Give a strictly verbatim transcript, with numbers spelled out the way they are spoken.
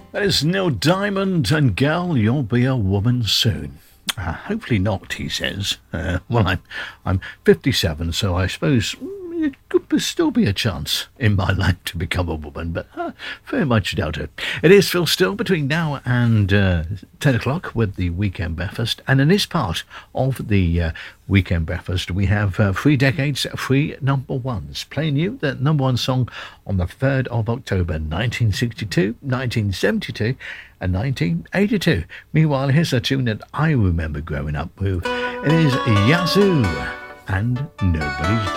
That is Neil Diamond, and girl, you'll be a woman soon. Uh, hopefully not, he says. Uh, well, I'm I'm fifty-seven, so I suppose it could still be a chance in my life to become a woman, but uh, very much doubt it. It is Phil Still between now and uh, ten o'clock with the Weekend Breakfast, and in this part of the uh, Weekend Breakfast, we have uh, three decades, three number ones. Playing you the number one song on the third of October, nineteen sixty-two, nineteen seventy-two, and nineteen eighty-two. Meanwhile, here's a tune that I remember growing up with. It is Yazoo and Nobody's